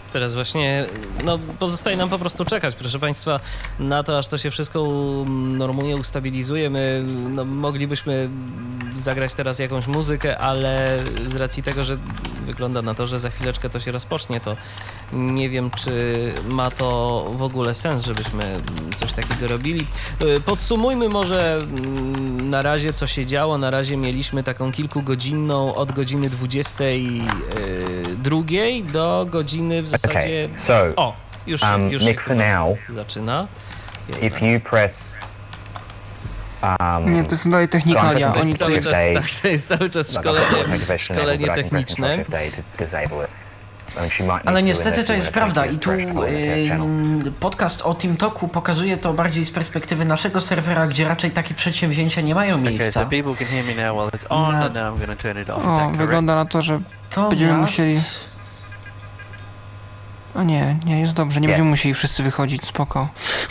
Teraz właśnie, no pozostaje nam po prostu czekać, proszę Państwa, na to, aż to się wszystko normuje, ustabilizuje. My moglibyśmy zagrać teraz jakąś muzykę, ale z racji tego, że wygląda na to, że za chwileczkę to się rozpocznie, to nie wiem, czy ma to w ogóle sens, żebyśmy coś takiego robili. Podsumujmy może na razie, co się działo. Na razie mieliśmy taką kilkugodzinną, od godziny 22 do godziny w zasadzie... O, już się Nick, for now, zaczyna. If you press... Nie, to są dalej technikalia. To Oni jest cały tutaj... czas, tak, to jest cały czas szkolenie techniczne. Ale niestety to jest prawda i tu podcast o TeamTalku pokazuje to bardziej z perspektywy naszego serwera, gdzie raczej takie przedsięwzięcia nie mają miejsca. O, wygląda na to, że będziemy musieli... O nie, jest dobrze, nie będziemy musieli wszyscy wychodzić, spoko.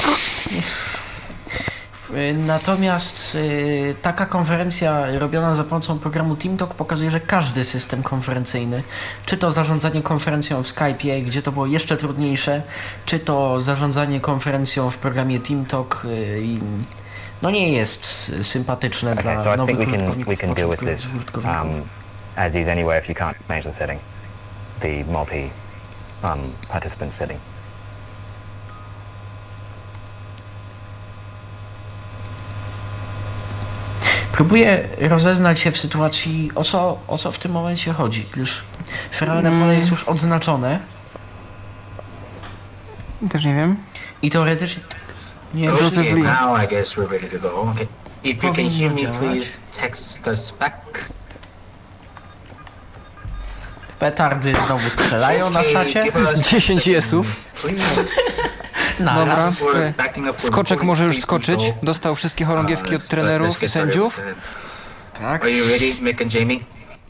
Natomiast taka konferencja robiona za pomocą programu TeamTalk pokazuje, że każdy system konferencyjny, czy to zarządzanie konferencją w Skype'ie, gdzie to było jeszcze trudniejsze, czy to zarządzanie konferencją w programie TeamTalk, no nie jest sympatyczne dla nowych użytkowników. As is anyway if you can't change the setting, the participant setting. Próbuję rozeznać się w sytuacji, o co w tym momencie chodzi, gdyż feralne pole jest już odznaczone. Też nie wiem. I teoretycznie nie wszystkie. Now I guess we're ready to go. Okay. If you can hear me, please text us back. Petardy znowu strzelają na czacie. 10 jestów. Dobra. Skoczek może już skoczyć. Dostał wszystkie chorągiewki od trenerów i sędziów. Tak. Are you ready, Mick and Jamie?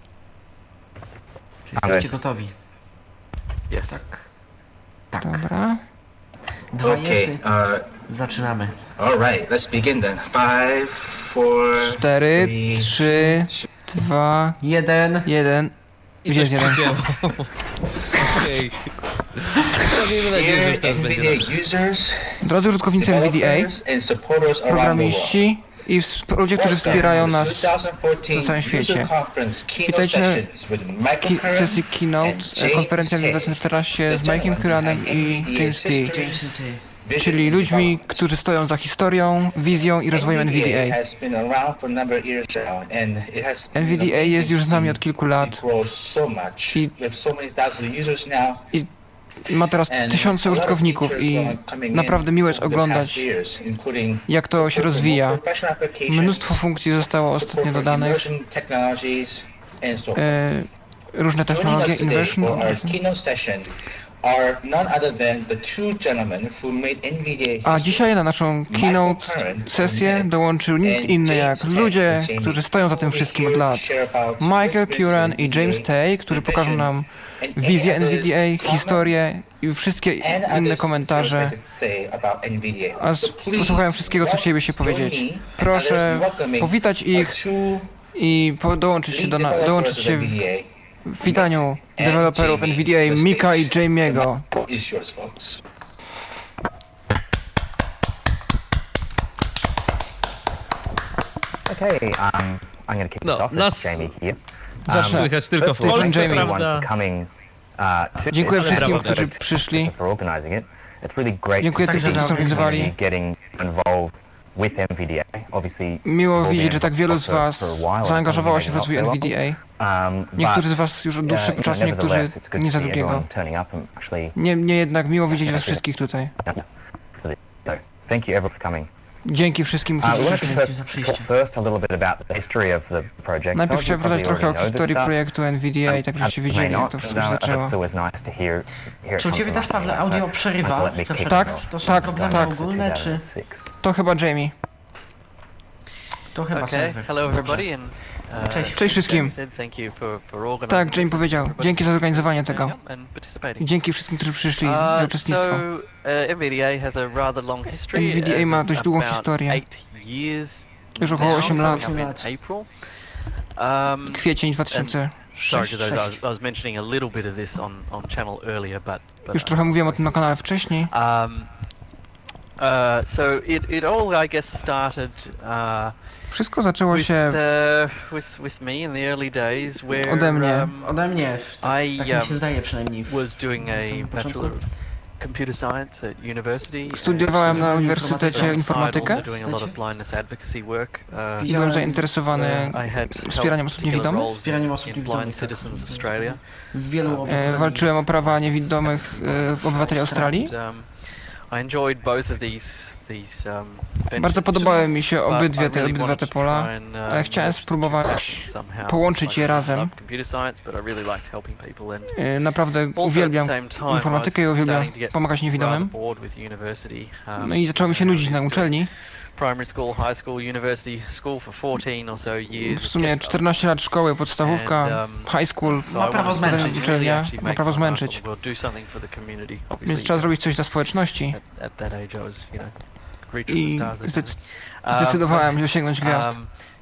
Jesteście gotowi? Yes. Tak. Dobra. Dwa jesy. Zaczynamy. Alright, let's begin then. 5, 4, 4, 3, 2, 1. 1. I wziąć jeden. Okej. Miejmy nadzieję, że już teraz będzie dobrze. Drodzy użytkownicy NVDA, programiści i ludzie, którzy wspierają nas na całym świecie. Witajcie w sesji Keynote, konferencja w 2014 z Mike'em Kuranem i James T. Czyli ludźmi, którzy stoją za historią, wizją i rozwojem NVDA. NVDA jest już z nami od kilku lat i ma teraz tysiące użytkowników i naprawdę miło jest oglądać, jak to się rozwija. Mnóstwo funkcji zostało ostatnio dodanych, różne technologie, inversion. A dzisiaj na naszą keynote sesję dołączył nikt inny jak ludzie, którzy stoją za tym wszystkim od lat. Michael Curran i James Tay, którzy pokażą nam wizję NVDA, historię i wszystkie inne komentarze. A posłuchają wszystkiego, co chcielibyście powiedzieć. Proszę powitać ich i dołączyć się w witaniu deweloperów NVDA Mika i Jamie'ego. No, nas słychać tylko w Polsce, prawda? Dziękuję wszystkim, którzy przyszli. Dziękuję tym, którzy zorganizowali. Miło widzieć, że tak wielu z Was zaangażowało się w rozwój NVDA. Niektórzy z Was już od dłuższego czasu, niektórzy nie za długiego. Niemniej jednak miło widzieć Was wszystkich tutaj. Dzięki wszystkim, którzy przyszli. Najpierw chciałem powiedzieć trochę o historii projektu NVDA, tak żebyście wiedzieli, jak to wszystko się zaczęło. Czy u Ciebie też, Pawle, audio przerywa? Tak, to są tak, problemy tak. ogólne, czy... To chyba Jamie. To chyba serwer. Hello everybody and Cześć. Cześć wszystkim. Tak, Jamie powiedział. Dzięki za zorganizowanie tego. I dzięki wszystkim, którzy przyszli za uczestnictwo. NVDA ma dość długą historię. Już około 8 lat. Kwiecień 2006. Sorry, 6. because I was mentioning a little bit of this on channel earlier, but Już trochę mówiłem o tym na kanale wcześniej. So it all, I guess, started Wszystko zaczęło się with me in the early days, where ode mnie. Ode mnie, tak mi się zdaje przynajmniej. was doing na a samym początku. Bachelor of Computer Science at university. Studiowałem na Uniwersytecie Informatykę Also doing a lot of blindness advocacy work. i byłem zainteresowany I had wspieraniem osób niewidomych. Wspieraniem osób in niewidomych, Blind tak. Citizens Australia. W wielu obszarach. Walczyłem o prawa niewidomych obywateli Australii. And, I enjoyed both of these Bardzo podobały mi się but I obydwa really te wanted to pola, try and, ale chciałem spróbować somehow, połączyć je like, I razem. love computer science, but I really liked helping people, and Naprawdę also uwielbiam at the same time, informatykę i I was uwielbiam starting to get pomagać rather niewidomym. bored with university. No i zacząłem się nudzić na uczelni. Primary school, high school, university, school for 14 or so years. W sumie 14 lat szkoły, podstawówka, high school, So Ma I prawo wanted to zmęczyć. really Uczelnia actually ma make prawo my mark zmęczyć. on the world, do something for the community. Więc Obviously, trzeba zrobić coś dla społeczności at that age I was, reaching i the stars. I think. zdecydowałem się osiągnąć gwiazd.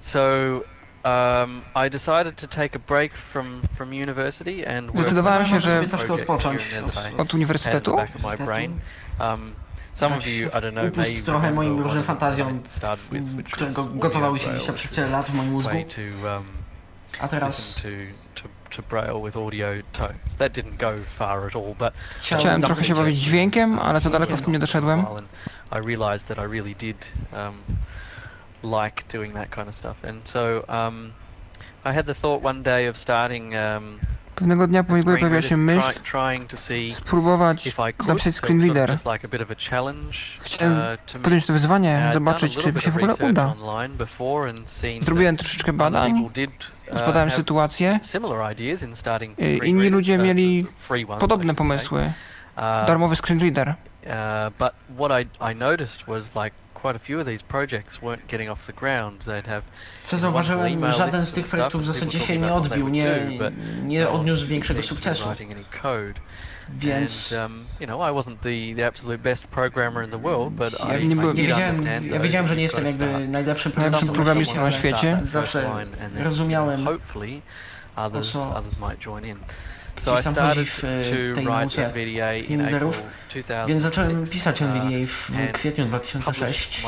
I decided to take a break from university and work Zdecydowałem się, on że sobie troszkę projects odpocząć here and there that I od had in uniwersytetu. the back of my brain. Some of you, I don't know, upust may trochę moim remember różnym one of the fantazjom, started with, which którego was gotowały się audio dzisiaj braille, przez which tyle was lat w moim a mózgu. way to A teraz listen to braille with audio tones. That didn't go far at all, but Chciałem trochę się bawić dźwiękiem, ale za daleko w tym nie doszedłem. I realized that I really did like doing that kind of stuff, and so I had the thought one day of starting Pewnego dnia pojawiła się myśl trying to see spróbować if I could, napisać so screen sort of reader. just like a bit of a challenge Chciałem to me. podjąć to wyzwanie, I'd zobaczyć, done a czy little mi się w bit of ogóle research uda. online before and seen Zrobiłem that troszeczkę other badań, people did, zbadałem have sytuację. similar ideas in starting screen Inni readers, ludzie mieli free ones, I podobne should say. pomysły. Uh, Darmowy screen reader. But what I noticed was like quite a few of these projects weren't getting off the ground. They'd have Co zauważyłem, żaden z tych projektów w zasadzie się nie odbił, nie odniósł większego sukcesu. Więc I wasn't the absolute best programmer in the world, but ja wiedziałem, że nie jestem jakby najlepszym programistą na świecie. Zawsze rozumiałem, o co gdzieś tam chodzi w tej nauce screen readerów, więc zacząłem pisać NVDA w kwietniu 2006.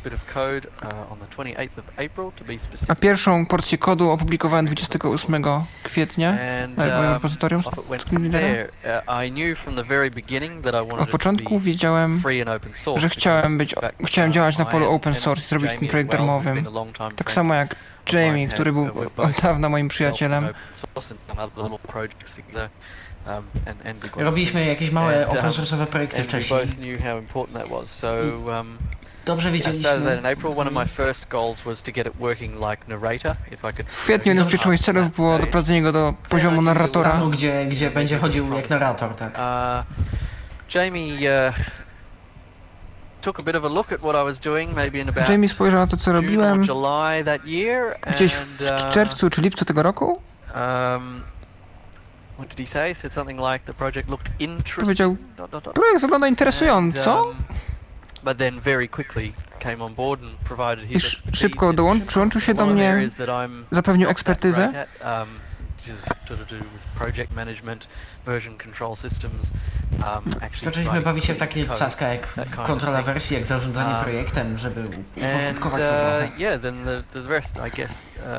A pierwszą porcję kodu opublikowałem 28 kwietnia na moim repozytorium screen readera. Od początku wiedziałem, że chciałem działać na polu open source i zrobić ten projekt darmowym. Tak samo jak Jamie, który był od dawna moim przyjacielem. Robiliśmy jakieś małe open source'owe projekty wcześniej. Dobrze wiedzieliśmy. W kwietniu jednym z pierwszych moich celów było doprowadzenie go do poziomu narratora. Stanu, gdzie będzie chodził jak narrator, tak. Jamie spojrzał na to, co robiłem gdzieś w czerwcu czy lipcu tego roku. Powiedział, projekt wygląda interesująco. I szybko przyłączył się do mnie, zapewnił ekspertyzę. Zaczęliśmy bawić się w takie cacka jak kontrola wersji, jak zarządzanie projektem, żeby uporządkować to trochę. Then the rest, I guess,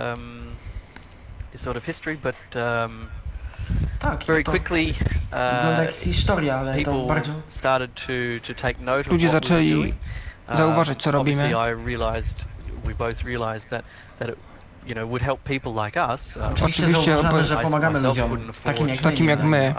is sort of history, but tak, very to quickly wygląda jak historia, ale to bardzo... Ludzie zaczęli zauważyć, co robimy. Oczywiście zauważamy, że pomagamy ludziom, takim jak my.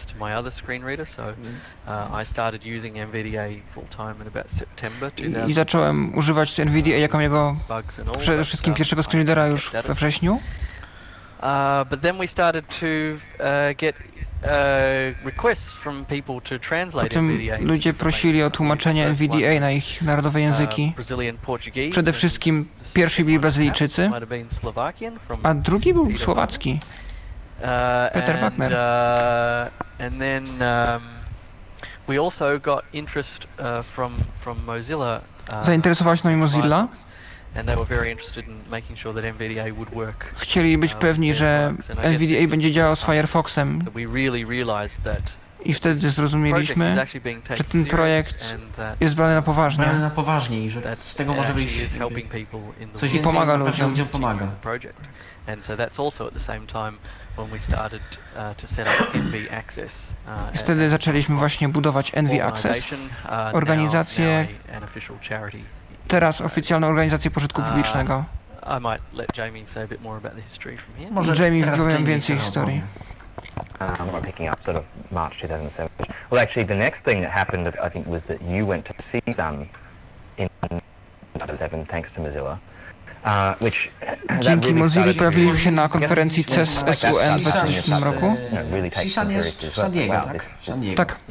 I zacząłem używać NVDA jako jego przede wszystkim pierwszego screenreadera już we wrześniu. But then we started to get requests from people to translate Potem ludzie prosili o tłumaczenie NVDA na ich narodowe języki. Przede wszystkim pierwszy byli Brazylijczycy, a drugi był słowacki. Peter Wagner. And then we also got interest from Mozilla. Zainteresowała się nami Mozilla. and they were very interested in making sure that NVDA would work. Chcieli być pewni, że NVDA będzie działał z Firefoxem. We really realized that I wtedy zrozumieliśmy, że ten projekt jest brany na poważnie. Brany na poważnie i że z tego może wyjść coś I pomaga ludziom. Ludziom pomaga. And so that's also at the same time when we started to set up NV Access. I wtedy zaczęliśmy właśnie budować NV Access, organizację, teraz oficjalną organizację pożytku publicznego. I might let Jamie say a bit more about the history from here. Może Jamie powiem więcej historii. I'm picking up sort of March 2007. Well, actually, the next thing that happened, I think, was that you went to see some in 2007, thanks to Mozilla. Dzięki Mozilla pojawiliśmy się na konferencji CES SUN w 2007 roku. CSUN jest w San Diego, tak? W San Diego. Tak.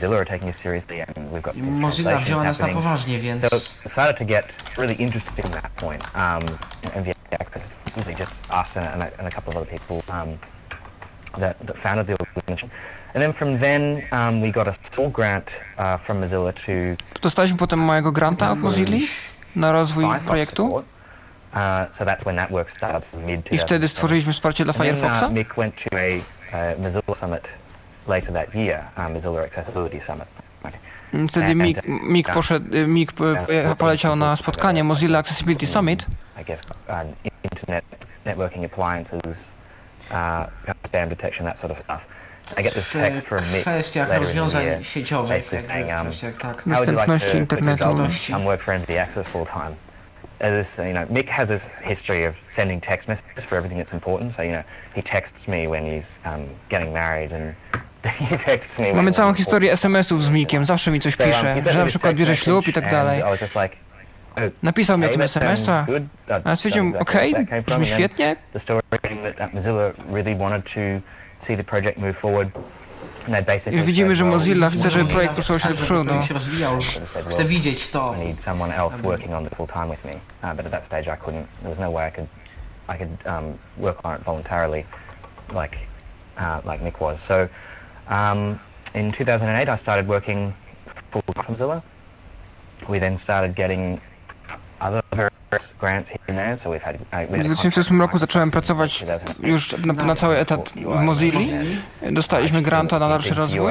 Mozilla wzięła nas na poważnie, więc... So started to get really interested in that point. NVDA Access, really just us and a couple of other people that founded the organization. And then from then we got a small grant from Mozilla to... Dostaliśmy potem małego granta od Mozilla na rozwój projektu. So that's when that work started, I wtedy stworzyliśmy wsparcie dla Firefoxa. Mick went to a Mozilla Summit later that year, Mozilla Accessibility Summit. Wtedy Mick poleciał na spotkanie Mozilla Accessibility Summit. I guess internet networking appliances, spam detection, that sort of stuff. I get this text from Mick kwestiach rozwiązań sieciowych, dostępności internetu. I'm work for NV Access full time. Mick has this history of sending text messages for everything that's important. So, he texts me when he's getting married and he texts me. Mamy całą historię SMS-ów z Mickiem, zawsze mi coś pisze, że na przykład bierze ślub i tak dalej. Napisał mi o tym SMS-a, a ja stwierdziłem, okej, brzmi świetnie. The story that Mozilla really wanted to see the project move forward. I widzimy, że Mozilla chce, żeby projekt posuwał się do przodu. Chce widzieć to. I need someone else working on it full time with me, but at that stage I couldn't. There was no way I could work on it voluntarily, like Mick was. So in 2008 I started working full time for Mozilla. We then started getting other grants here and there, so we've had. W 2008 roku zacząłem pracować już na cały etat w Mozilla. Dostaliśmy granta na dalszy rozwój.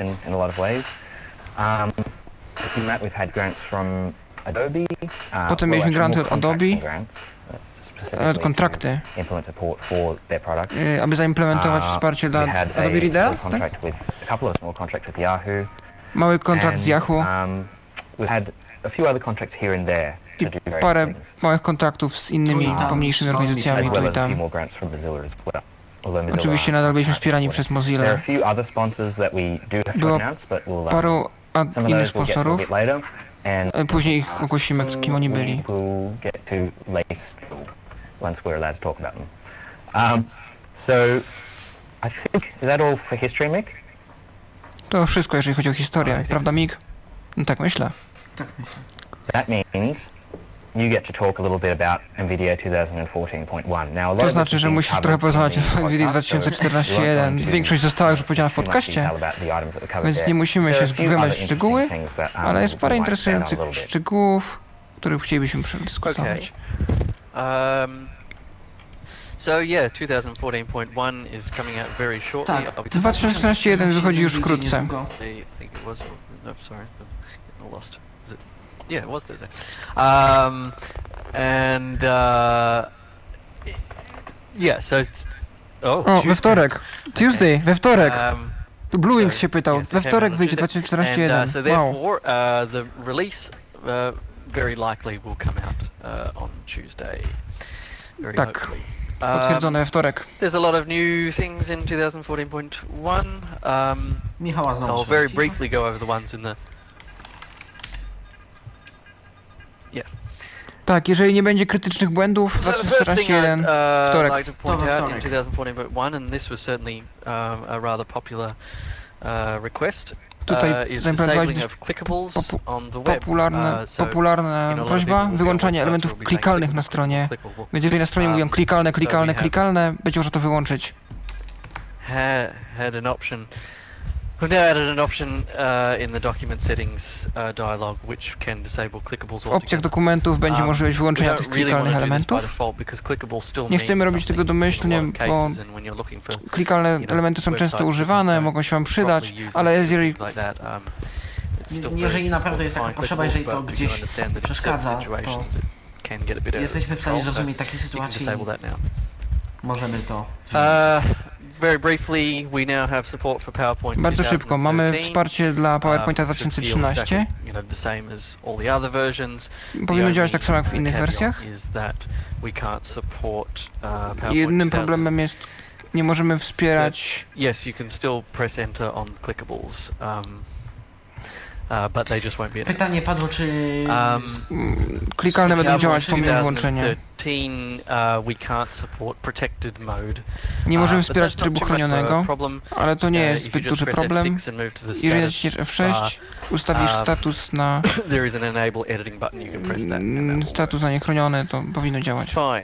Potem mieliśmy granty od Adobe, kontrakty, aby zaimplementować wsparcie dla Adobe Readera. Tak? Mały kontrakt z Yahoo. I parę małych kontraktów z innymi pomniejszymi organizacjami tu i tam. Oczywiście nadal byliśmy wspierani przez Mozilla. Było paru innych sponsorów. Później ich ogłosimy, kim oni byli. To wszystko, jeżeli chodzi o historię, prawda, Mick? No tak myślę. Tak myślę. That means you get to talk a little bit about NVDA 2014.1. Now, to znaczy, że musisz trochę porozmawiać o NVDA 2014.1. Większość została już powiedziana w podcaście, więc nie musimy się zgłębiać w szczegóły, ale jest parę interesujących szczegółów, których chcielibyśmy przedyskutować. So yeah, 2014.1 is coming out very shortly. Tak, 2014.1 wychodzi już wkrótce. Yeah, it was Thursday. Yeah, so it's... O, we wtorek. Tuesday, we wtorek. Blue Wings się pytał. We wtorek wyjdzie 2014.1. So therefore, the release very likely will come out on Tuesday. Very tak, potwierdzone we wtorek. There's a lot of new things in 2014.1. Michała so I'll very briefly go over the ones in the... Yes. Tak, jeżeli nie będzie krytycznych błędów, 2014.1 wtorek. To we wtorek. In 2014.1 and this was certainly a rather popular request. Tutaj zaimplementowaliśmy popularna prośba wyłączania elementów klikalnych na stronie. Więc jeżeli na stronie mówią klikalne, będzie można to wyłączyć. Had an option We've now added an option in the document settings dialog which can disable clickables W opcjach altogether. dokumentów będzie możliwość We wyłączenia don't tych really klikalnych want to do this by elementów. default because clickable still Nie means chcemy robić tego something in a domyślnie, lot of bo cases, and when you're looking for, klikalne you know, elementy są często websites używane, that mogą się wam przydać, properly use ale them, jeżeli things like that, it's still Jeżeli very naprawdę jest taka fine potrzeba, clickable, jeżeli to but we gdzieś can understand that in przeszkadza, certain to situations it can get a bit out of jesteśmy w stanie control, so zrozumieć takie you can sytuacje disable i that now. możemy to Very briefly, we now have support for PowerPoint bardzo 2013. szybko mamy wsparcie dla PowerPointa Should feel 2013. exactly, you know, the same as all the other versions. Powinno The działać only, tak samo jak w innych caveat wersjach. is that we can't support, PowerPoint Jednym 2000. problemem jest, nie możemy wspierać Yes, you can still press enter on clickables, but they just won't be enabled. Pytanie padło, czy klikalne będą PowerPoint działać pomimo włączenia. 2013, we can't support protected mode. Nie możemy But wspierać that's not trybu too much of a chronionego, problem. ale to nie jest If you zbyt just duży press problem. F6 and move to the Jeżeli status, naciśniesz F6, ustawisz status na there is an enable editing button, you can press that and that will status na niechroniony, to powinno działać. Fine.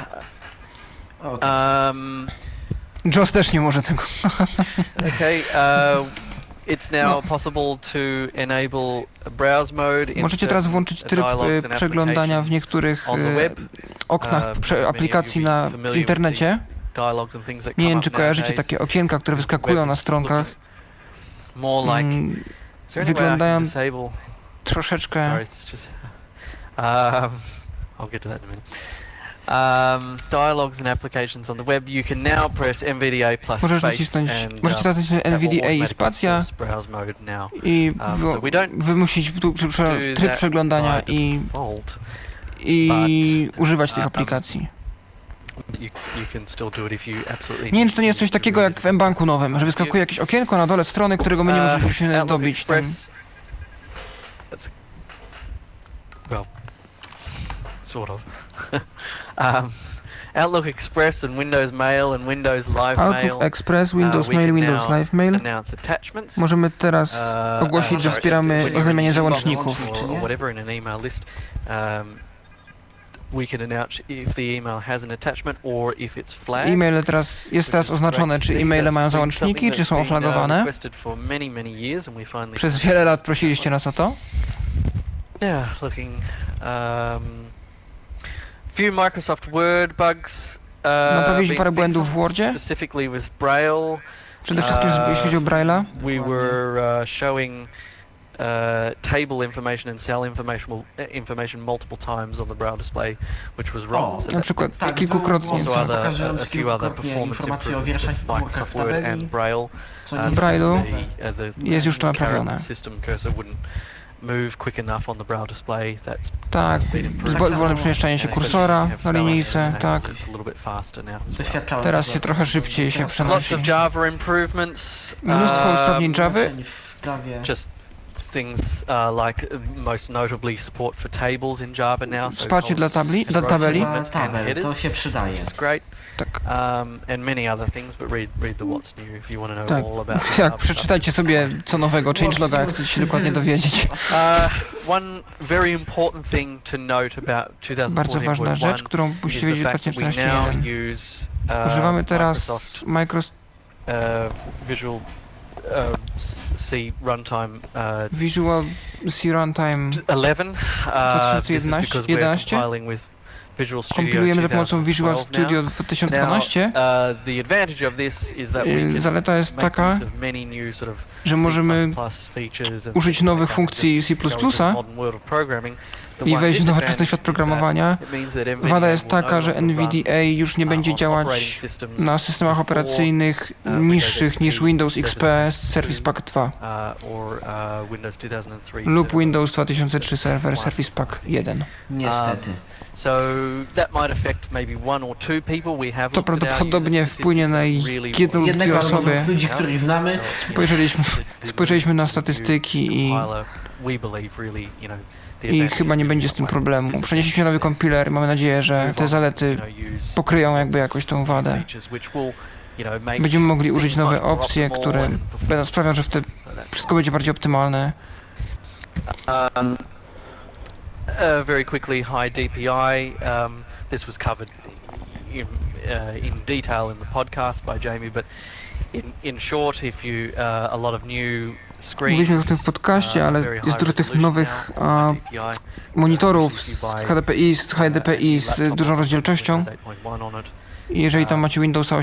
Joss też nie może tego. Okay, it's now possible to enable browse mode. Możecie teraz włączyć tryb przeglądania w niektórych oknach aplikacji w internecie. Nie wiem, czy kojarzycie takie okienka, które wyskakują na stronkach. Wyglądają troszeczkę... I'll get to that in a minute. Dialogues and applications on the web. You can now press NVDA plus Możesz space nacisnąć, and, możecie teraz nacisnąć NVDA i spacja browse mode now. i So we don't wymusić tryb przeglądania i używać tych aplikacji. You can still do it if you absolutely Nie wiem, czy to nie jest coś takiego jak w mBanku nowym, że wyskakuje jakieś okienko na dole strony, którego my nie możemy dobić. Tam. Well, sort of. Outlook Express and Windows Mail and Windows Live Mail. Outlook Express, Windows Mail, Windows Live Mail. Możemy teraz ogłosić, że wspieramy oznajmianie załączników. E-mail jest teraz oznaczone, czy e-maile mają załączniki, czy są oflagowane. Przez wiele lat prosiliście nas o to. Few Microsoft Word bugs. Naprawiliśmy parę błędów w Wordzie. Specifically with Braille. Przede wszystkim jeśli chodzi o Braille'a. We were showing table information and cell information multiple times on the Braille display, which was wrong. Na przykład kilkukrotnie. A few other performance improvements with Microsoft Word and Braille. W Braille'u jest już to naprawione. Move quick enough on the Braille display. Tak, wolne przemieszczanie się kursora na linijce, tak. Teraz się trochę szybciej się przenosi. Mnóstwo usprawnień Javy. Things like most notably support for tables in Java now. Wsparcie dla tabeli. To się przydaje. It's great. Tak. And many other things, but read the what's new if you want to know all about. Tak, przeczytajcie sobie co nowego, changeloga, jak chcecie się dokładnie dowiedzieć. One very important thing to note about 2014. Bardzo ważna rzecz, którą musicie wiedzieć w 2014.1. Używamy teraz Microsoft Visual C Runtime Visual C Runtime 2011. Kompilujemy za pomocą Visual Studio 2012. Zaleta jest taka, że możemy użyć nowych funkcji C++ i wejść w nowoczesny świat programowania. Wada jest taka, że NVDA już nie będzie działać na systemach operacyjnych niższych niż Windows XP Service Pack 2 lub Windows 2003 Server Service Pack 1. Niestety. To prawdopodobnie wpłynie na jedną lub dwie osoby. Ludzi, których znamy. Spojrzeliśmy na statystyki i chyba nie będzie z tym problemu. Przenieśliśmy nowy kompiler i mamy nadzieję, że te zalety pokryją jakby jakoś tą wadę. Będziemy mogli użyć nowe opcje, które będą sprawiać, że wtedy wszystko będzie bardziej optymalne. Very quickly, high DPI. This was covered in detail in the podcast by Jamie, but in short, if you a lot of new screens, Mówiliśmy o tym w podcaście, ale jest dużo tych nowych monitorów z HDPI z dużą rozdzielczością. I jeżeli tam macie Windowsa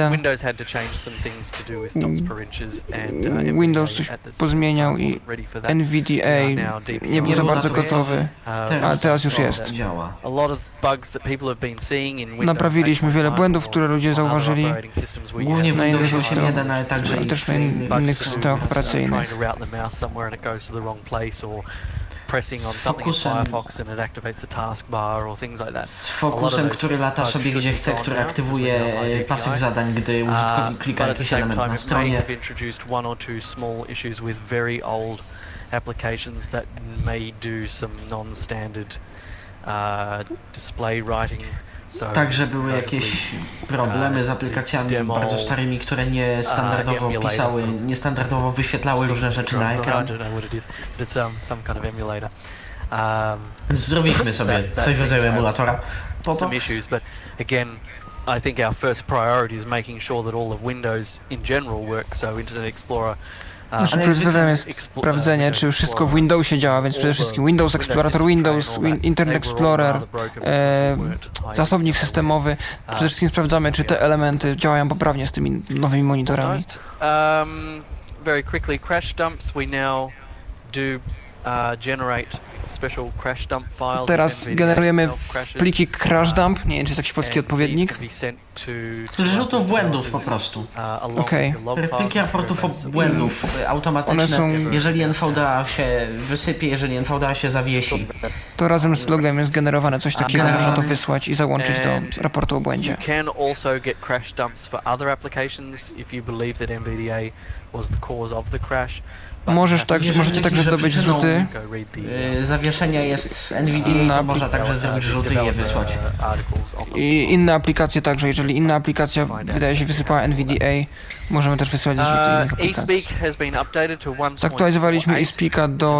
8.1, Windows coś pozmieniał i NVDA nie był za bardzo gotowy, ale teraz już jest. Naprawiliśmy wiele błędów, które ludzie zauważyli, Głównie w na innych Windowsie systemach, 8.1, ale także ale też na innych systemach operacyjnych. Z fokusem, który lata sobie gdzie chce, który aktywuje pasek zadań, gdy użytkownik klika jakiś element na stronie. Applications that may do some non-standard display writing. Także były jakieś problemy z aplikacjami bardzo starymi, które niestandardowo pisały, niestandardowo wyświetlały różne rzeczy na ekran. Więc zrobiliśmy sobie coś w rodzaju emulatora po to. I think our first priority is making sure that all of Windows in general works, so Internet Explorer. Naszym priorytetem jest sprawdzenie, czy wszystko w Windowsie działa, więc przede wszystkim Windows Explorator, Windows, Internet Explorer, zasobnik systemowy. Przede wszystkim sprawdzamy, czy te elementy działają poprawnie z tymi nowymi monitorami. Very quickly, crash dumps. We now do generate special crash dump files. Teraz generujemy pliki crash dump, nie wiem, czy jest jakiś polski odpowiednik. Zrzutów błędów po prostu. Okej. Pliki raportów błędów automatyczne, jeżeli NVDA się wysypie, jeżeli NVDA się zawiesi. To razem z logiem jest generowane coś takiego, można to wysłać i załączyć do raportu o błędzie. Can also get crash dumps for other applications if you believe that NVDA was the cause of the crash. Możecie także zdobyć zrzuty. Zawieszenia jest NVDA, to można także zrobić zrzuty i je wysłać. I inne aplikacje także, jeżeli inna aplikacja wydaje się wysypała NVDA, możemy też wysyłać zrzuty innych aplikacji. Zaktualizowaliśmy eSpeaka do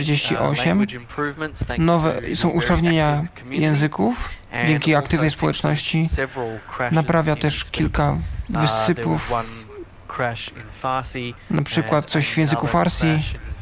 1.48. Nowe są usprawnienia języków dzięki aktywnej społeczności. Naprawia też kilka wysypów. Na przykład coś w języku Farsi.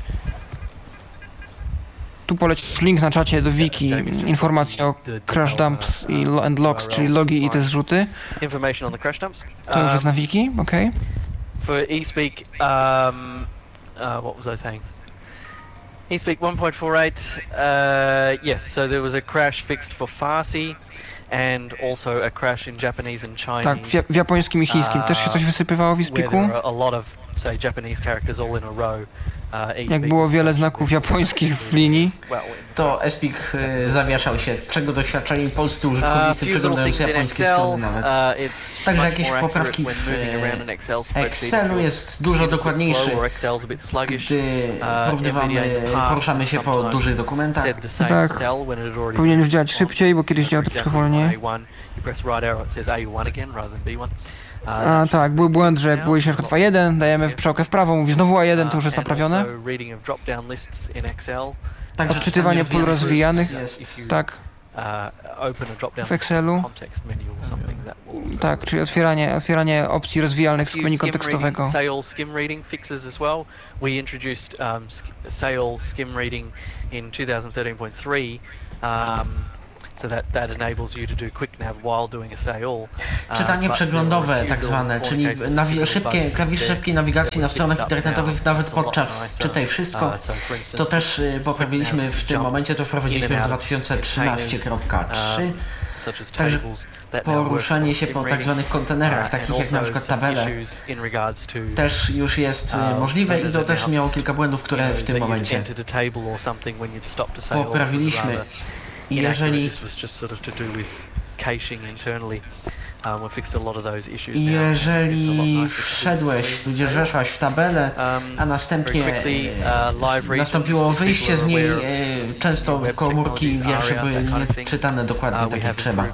Tu poleci link na czacie do wiki, informacja o crash dumps and logs, czyli logi i te zrzuty. To już jest na wiki, okej. For eSpeak, what was I saying? eSpeak 1.48, yes, so there was a crash fixed for Farsi. And also a crash in Japanese and Chinese. Tak, w japońskim i chińskim też się coś wysypywało w eSpeaku. Jak było wiele znaków japońskich w linii, to eSpeak zawieszał się, czego doświadczali polscy użytkownicy przeglądający japońskie strony nawet. Także jakieś poprawki w Excelu jest dużo dokładniejszy, gdy poruszamy się po dużych dokumentach. Tak, powinien już działać szybciej, bo kiedyś działał troszkę wolniej. A tak, był błąd, że jak byliśmy na przykład A1, dajemy strzałkę w prawo, mówi znowu A1, to już jest naprawione. Odczytywanie pól rozwijanych, tak, w Excelu. Tak, czyli otwieranie opcji rozwijalnych z menu kontekstowego. We introduced Sale skim reading in 2013.3. So that enables you to do quick nav while doing a sale. Czytanie przeglądowe tak zwane, czyli klawisze szybkiej nawigacji na stronach internetowych nawet podczas czytaj wszystko. To też poprawiliśmy w tym momencie, to wprowadziliśmy w 2013.3. Także poruszanie się po tak zwanych kontenerach, takich jak na przykład tabele, też już jest możliwe i to też miało kilka błędów, które w tym momencie poprawiliśmy. I jeżeli weszłaś w tabelę, a następnie nastąpiło wyjście z niej, często komórki wiersze były nie czytane dokładnie tak jak trzeba.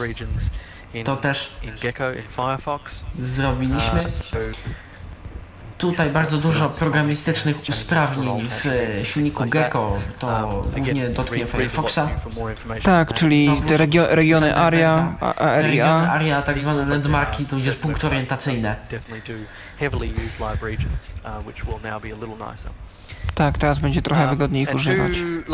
To też zrobiliśmy. tutaj bardzo dużo programistycznych usprawnień w silniku Gecko, to głównie dotknie Firefoxa. Tak, czyli te regiony ARIA, Regiony ARIA, tak zwane landmarki, tudzież punkty orientacyjne. Tak, teraz będzie trochę wygodniej ich używać.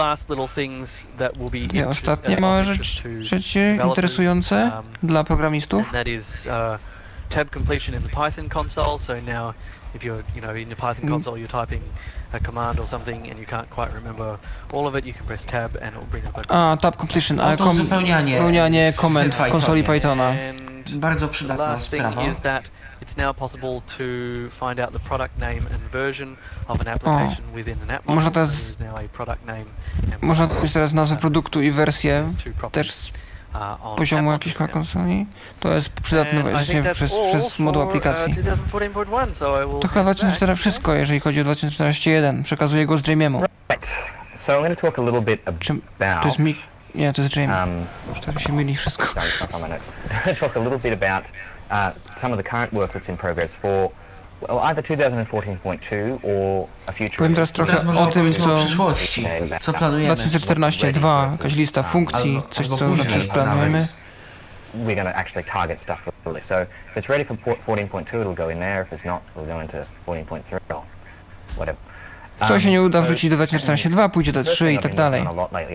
Dwie ostatnie małe rzeczy interesujące dla programistów. Tab completion in the Python console. So now, if you're, in the Python console, you're typing a command or something and you can't quite remember all of it, you can press tab and it'll bring up a Tab completion, uzupełnianie komend w konsoli Pythona. Bardzo przydatna last thing sprawa. is that it's now possible to find out the product name and version of an application within an app. Można teraz, There is now a product name and można znaleźć teraz nazwę produktu i wersję też z poziomu jakiejś konsoli. To jest przydatne właśnie przez moduł aplikacji. To chyba 2014 wszystko, jeżeli chodzi o 2014.1. Przekazuję głos Jamie'emu. So I'm going to talk a little bit about... To jest nie, to jest Jamie. Już tak się myli wszystko. I'm going to talk a little bit about some of the current work that's in progress for either 2014.2 or a future. Powiem teraz trochę o tym, co planujemy. 2014.2, jakaś lista funkcji, coś co już planujemy. We're going to actually target stuff really. So if it's ready for 14.2, it'll go in there. If it's not, it'll go into 14.3 or whatever. Co się nie uda wrzucić do 2014.2, pójdzie do 3 i tak dalej.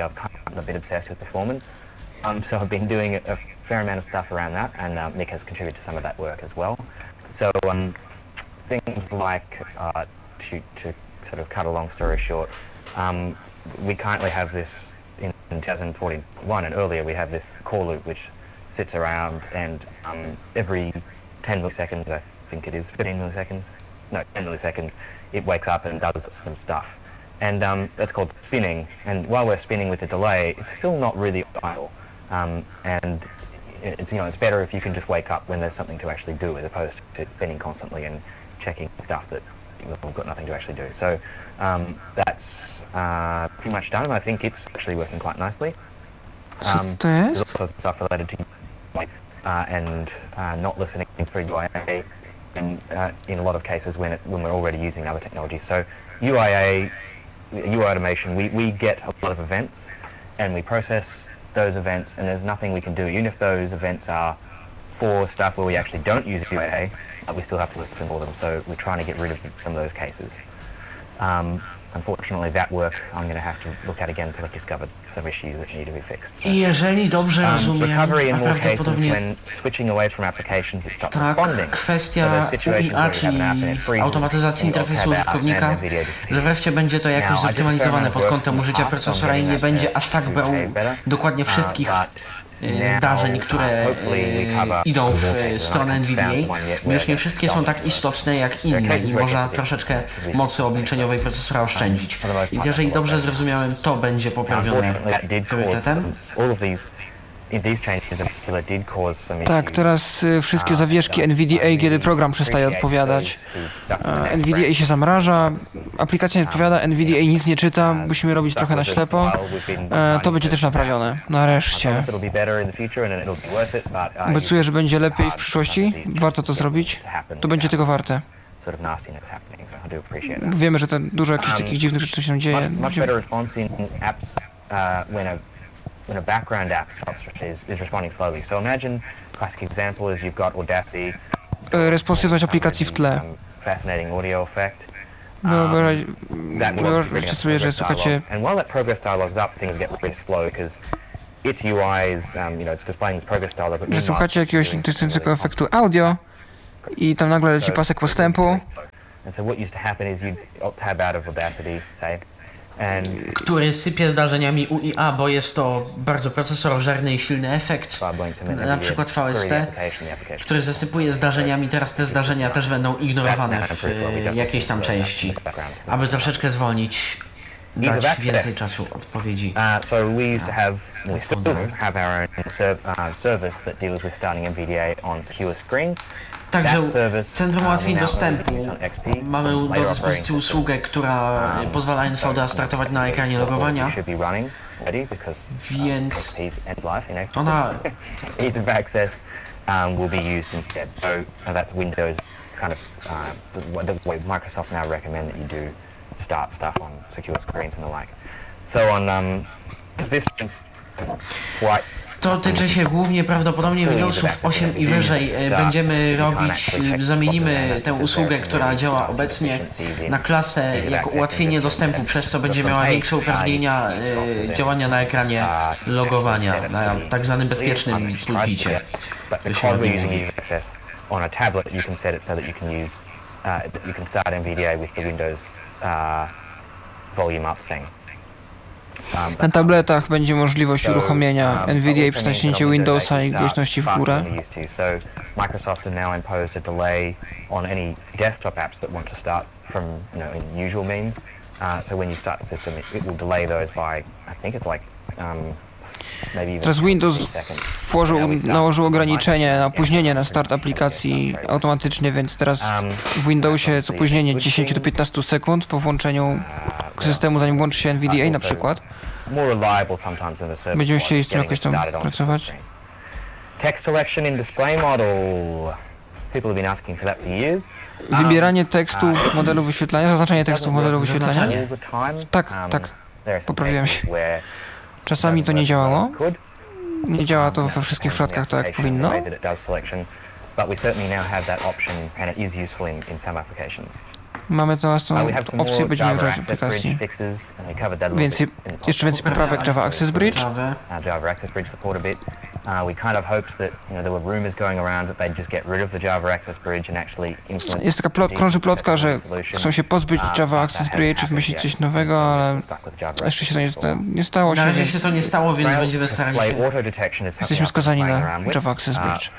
So I've been doing a fair amount of stuff around that, and Nick has contributed to some of that work as well. So things like, to sort of cut a long story short, we currently have this in 2041 and earlier we have this core loop which sits around and every 10 milliseconds, I think it is, 15 milliseconds, no, 10 milliseconds, it wakes up and does some stuff. And that's called spinning. And while we're spinning with a delay, it's still not really idle. And it's better if you can just wake up when there's something to actually do as opposed to spinning constantly and checking stuff that you've got nothing to actually do. So that's pretty much done. I think it's actually working quite nicely. There's also stuff related to and not listening through UIA, and in a lot of cases when we're already using other technologies. So UIA, UI automation, we get a lot of events and we process those events, and there's nothing we can do. Even if those events are for stuff where we actually don't use UIA, we still have to listen for them. So we're trying to get rid of some of those cases. Unfortunately, that work I'm going to have to look at again because I've discovered some issues that need to be fixed. So, jeżeli dobrze rozumiem, recovery in a more cases prawdopodobnie when switching away from applications it stops tak, responding. kwestia UIA, czyli automatyzacji interfejsu użytkownika, że wreszcie będzie to jakoś zoptymalizowane pod kątem użycia procesora i nie będzie aż tak brał dokładnie wszystkich zdarzeń, które idą w stronę NVIDIA, gdyż nie wszystkie są tak istotne jak inne i można troszeczkę mocy obliczeniowej procesora oszczędzić. Więc jeżeli dobrze zrozumiałem, to będzie poprawione priorytetem. Tak, teraz wszystkie zawieszki NVDA, kiedy program przestaje odpowiadać. NVDA się zamraża, aplikacja nie odpowiada, NVDA nic nie czyta, musimy robić trochę na ślepo. To będzie też naprawione, nareszcie. Obiecuję, że będzie lepiej w przyszłości, warto to zrobić, to będzie tego warte. Wiemy, że dużo jakichś takich dziwnych rzeczy się dzieje. When a background app is responding slowly. So imagine classic example is you've got Audacity. Responsywność aplikacji w tle. Fascinating audio effect. Wyobraźcie sobie, że słuchacie. And while that progress dialog's up, things get really slow because its UI is, it's displaying this progress dialog. Że słuchacie jakiegoś interesującego efektu audio i tam nagle leci pasek postępu. And so what used to happen is you'd tab out of Audacity, say. Który sypie zdarzeniami UIA, bo jest to bardzo procesorożerny i silny efekt, na przykład VST, który zasypuje zdarzeniami. Teraz te zdarzenia też będą ignorowane w jakiejś tam części, aby troszeczkę zwolnić, dać więcej czasu odpowiedzi. So we still have our own service that deals with starting NVDA on secure screens. Także Centrum Ułatwień Dostępu mamy do dyspozycji usługę, która pozwala NVDA startować na ekranie logowania, więc ona will be used instead. So that's Windows kind of the way Microsoft now recommend that you do start stuff on secure screens and the like. So on this quite. To tyczy się głównie prawdopodobnie Windowsów 8 i wyżej. Będziemy robić, zamienimy tę usługę, która działa obecnie na klasę jako ułatwienie dostępu, przez co będzie miała większe uprawnienia działania na ekranie logowania, na tak zwanym bezpiecznym pulpicie. To się ładnie mówi. On a tablet you can set it so that you can start NVDA with the Windows volume up thing. Na tabletach będzie możliwość uruchomienia NVDA przez naciśnięcie Windowsa i głośności w górę. Microsoft has now imposed a delay on any desktop apps that want to start from in usual means. So when you start the system, it will delay those by I think it's like maybe even Teraz Windows nałożył ograniczenie na opóźnienie na start aplikacji automatycznie, więc teraz w Windowsie jest opóźnienie 10 do 15 sekund po włączeniu systemu, zanim włączy się NVDA na przykład. Będziemy chcieli z tym jakoś tam pracować. Text selection in display model. People have been asking for that for years. Wybieranie tekstu w modelu wyświetlania, zaznaczanie tekstu w modelu wyświetlania. Tak, poprawiłem się. Czasami to nie działało. Nie działa to we wszystkich przypadkach tak, jak powinno. Mamy teraz tą opcję, będziemy używać aplikacji. Jeszcze więcej poprawek Java Access Bridge. Jest taka krąży plotka, że chcą się pozbyć Java Access Bridge i wymyślić coś nowego, ale jeszcze się to nie stało. Na razie się to nie stało, więc będziemy starali się. Jesteśmy skazani na Java Access Bridge.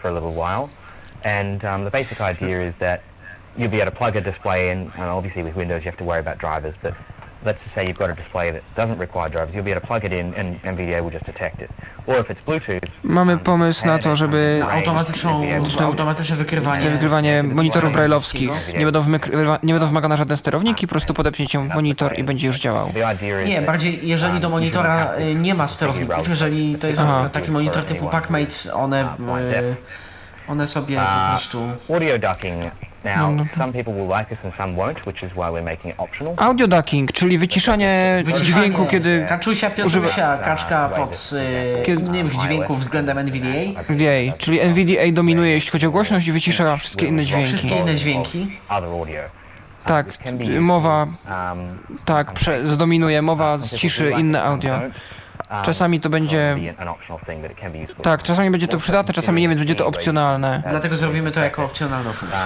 You'll be able to plug a display in, and obviously with Windows you have to worry about drivers, but let's just say you've got a display that doesn't require drivers, you'll be able to plug it in and NVDA will just detect it. Or if it's Bluetooth... Mamy pomysł na to, żeby automatyczne wykrywanie monitorów braille'owskich. Nie będą wymagane żadne sterowniki, po prostu podepniecie monitor i będzie już działał. Nie, bardziej jeżeli do monitora nie ma sterowników, jeżeli to jest taki monitor typu PackMate, one sobie po prostu... Audio ducking. Now, some people will like this and some won't, which is why we're making it optional. Audio ducking, czyli wyciszanie dźwięku, kiedy Kaczusia, Piotrusia, kaczka pod innych dźwięków względem NVDA. Czyli NVDA dominuje, jeśli chodzi o głośność i wycisza wszystkie inne dźwięki. Wszystkie inne dźwięki. Tak, mowa, zdominuje, mowa zciszy inne audio. Czasami to będzie... Tak, czasami będzie to przydatne, czasami nie, więc będzie to opcjonalne. Dlatego zrobimy to jako opcjonalną funkcję.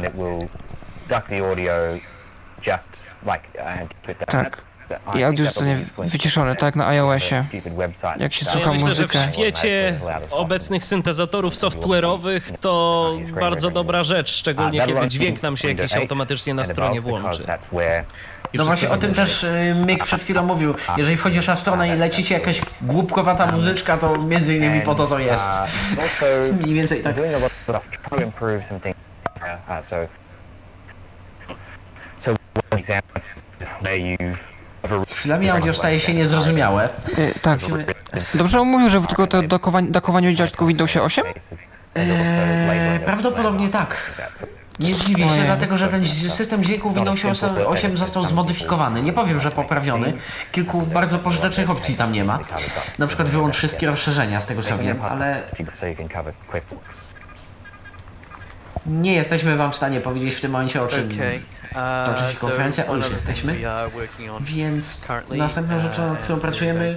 Tak. I audio zostanie wyciszone, tak, na iOSie. Jak się słucha muzykę. Myślę, że w świecie obecnych syntezatorów software'owych to bardzo dobra rzecz, szczególnie kiedy dźwięk nam się jakiś automatycznie na stronie włączy. No właśnie o tym też Mick przed chwilą mówił. Jeżeli wchodzisz na stronę i leci ci jakaś głupkowata muzyczka, to między innymi po to jest. Mniej więcej tak. Chwilami audio staje się niezrozumiałe. Tak. Dobrze on mówił, że tylko to dokowanie będzie działać tylko w Windowsie 8? Prawdopodobnie tak. Nie zdziwię się, dlatego że ten system dźwięku w Windowsie 8 został zmodyfikowany. Nie powiem, że poprawiony. Kilku bardzo pożytecznych opcji tam nie ma. Na przykład wyłącz wszystkie rozszerzenia, z tego co wiem, ale... Nie jesteśmy wam w stanie powiedzieć w tym momencie, o czym toczy się konferencja, już jesteśmy. Więc następną rzeczą, nad którą pracujemy,